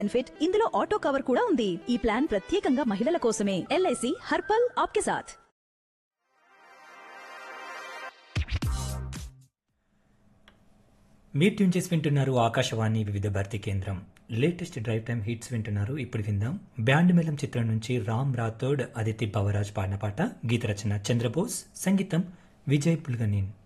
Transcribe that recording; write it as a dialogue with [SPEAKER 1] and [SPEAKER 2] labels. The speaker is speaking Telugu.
[SPEAKER 1] బెనిఫిట్ ఇందులో ఆటో కవర్ కూడా ఉంది. ఈ ప్లాన్ ప్రత్యేకంగా మహిళల కోసమే. ఎల్ఐసి హర్పల్ ఆప్కే సాథ్.
[SPEAKER 2] మీరు ట్యూన్ చేసి వింటున్నారు ఆకాశవాణి వివిధ భారతి కేంద్రం. లేటెస్ట్ డ్రైవ్ టైమ్ హిట్స్ వింటున్నారు. ఇప్పుడు విందాం బ్యాండ్ మేళం చిత్రం నుంచి రామ్ రాథోడ్, అదితి భవరాజ్ పాడిన పాట. గీత రచన చంద్రబోస్, సంగీతం విజయ్ పుల్గనీన్.